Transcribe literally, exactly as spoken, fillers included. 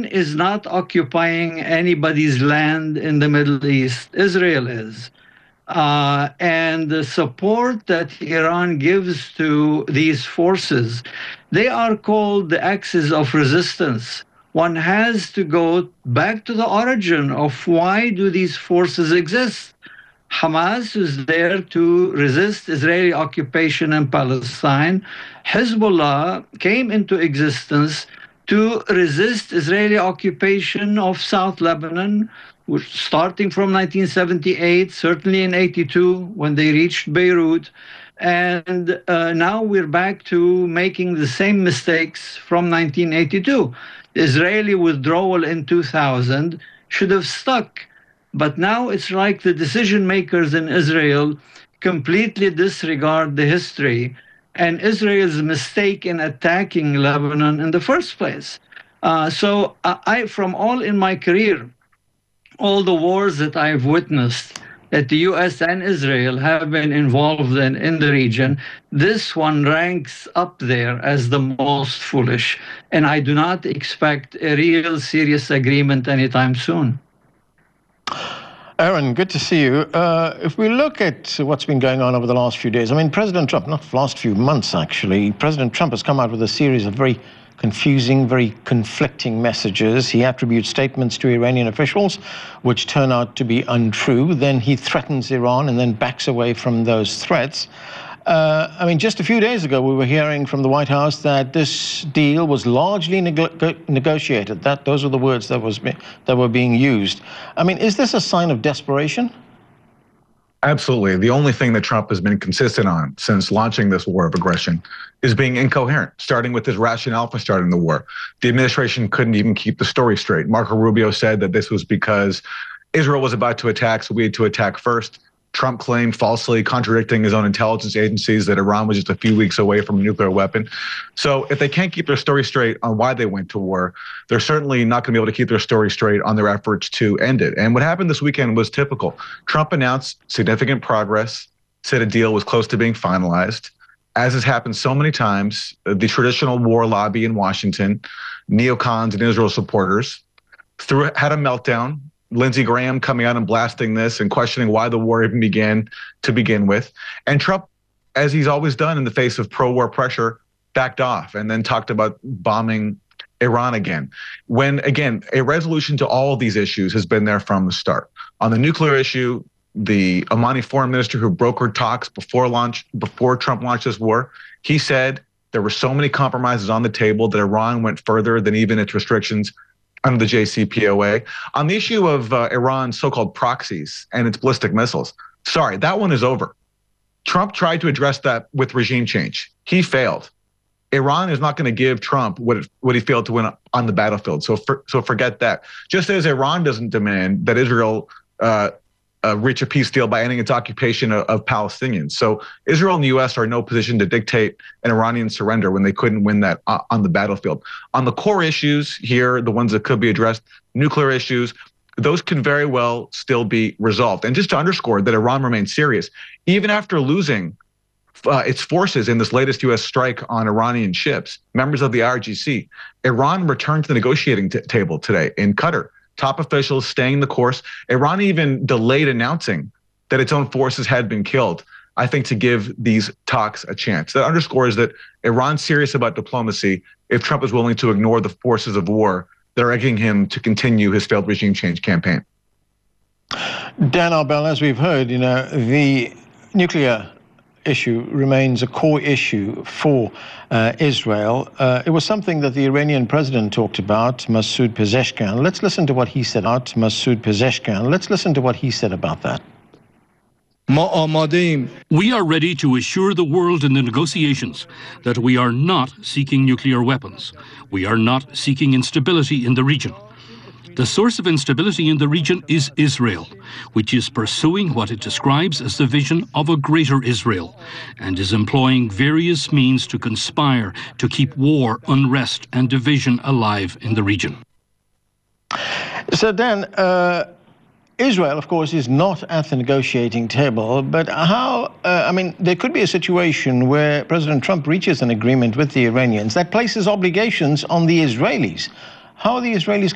is not occupying anybody's land in the Middle East. Israel is. Uh, and the support that Iran gives to these forces, they are called the axis of resistance. One has to go back to the origin of why do these forces exist. Hamas is there to resist Israeli occupation in Palestine. Hezbollah came into existence to resist Israeli occupation of South Lebanon, which starting from nineteen seventy-eight, certainly in eighty-two, when they reached Beirut. And uh, now we're back to making the same mistakes from nineteen eighty-two. The Israeli withdrawal in two thousand should have stuck. But now it's like the decision makers in Israel completely disregard the history and Israel's mistake in attacking Lebanon in the first place. Uh, so I, from all in my career, all the wars that I've witnessed that the U S and Israel have been involved in in the region, this one ranks up there as the most foolish. And I do not expect a real serious agreement anytime soon. Aaron, good to see you. Uh, if we look at what's been going on over the last few days, I mean, President Trump, not the last few months actually, President Trump has come out with a series of very confusing, very conflicting messages. He attributes statements to Iranian officials which turn out to be untrue. Then he threatens Iran and then backs away from those threats. Uh, I mean, just a few days ago, we were hearing from the White House that this deal was largely nego negotiated. That those were the words that was be that were being used. I mean, is this a sign of desperation? Absolutely. The only thing that Trump has been consistent on since launching this war of aggression is being incoherent, starting with his rationale for starting the war. The administration couldn't even keep the story straight. Marco Rubio said that this was because Israel was about to attack, so we had to attack first. Trump claimed falsely, contradicting his own intelligence agencies, that Iran was just a few weeks away from a nuclear weapon. So if they can't keep their story straight on why they went to war, they're certainly not going to be able to keep their story straight on their efforts to end it. And what happened this weekend was typical. Trump announced significant progress, said a deal was close to being finalized. As has happened so many times, the traditional war lobby in Washington, neocons and Israel supporters, threw, had a meltdown. Lindsey Graham coming out and blasting this and questioning why the war even began to begin with. And Trump, as he's always done in the face of pro-war pressure, backed off and then talked about bombing Iran again. When, again, a resolution to all of these issues has been there from the start. On the nuclear issue, the Omani foreign minister who brokered talks before launch, before Trump launched this war, he said there were so many compromises on the table that Iran went further than even its restrictions under the J C P O A. On the issue of uh, Iran's so-called proxies and its ballistic missiles, sorry, that one is over. Trump tried to address that with regime change. He failed. Iran is not going to give Trump what it, what he failed to win on the battlefield. So for, so forget that. Just as Iran doesn't demand that Israel uh, uh, reach a peace deal by ending its occupation of, of Palestinians. So Israel and the U S are in no position to dictate an Iranian surrender when they couldn't win that uh, on the battlefield. On the core issues here, the ones that could be addressed, nuclear issues, those can very well still be resolved. And just to underscore that Iran remains serious, even after losing uh, its forces in this latest U S strike on Iranian ships, members of the I R G C, Iran returned to the negotiating t table today in Qatar. Top officials staying the course. Iran even delayed announcing that its own forces had been killed, I think, to give these talks a chance. That underscores that Iran's serious about diplomacy if Trump is willing to ignore the forces of war that are egging him to continue his failed regime change campaign. Dan Arbel, as we've heard, you know, the nuclear issue remains a core issue for uh, Israel. Uh, it was something that the Iranian president talked about, Masoud Pezeshkian. Let's listen to what he said about Masoud Pezeshkian. Let's listen to what he said about that. We are ready to assure the world in the negotiations that we are not seeking nuclear weapons. We are not seeking instability in the region. The source of instability in the region is Israel, which is pursuing what it describes as the vision of a greater Israel, and is employing various means to conspire to keep war, unrest, and division alive in the region. So Dan, uh, Israel, of course, is not at the negotiating table, but how, uh, I mean, there could be a situation where President Trump reaches an agreement with the Iranians that places obligations on the Israelis. How are the Israelis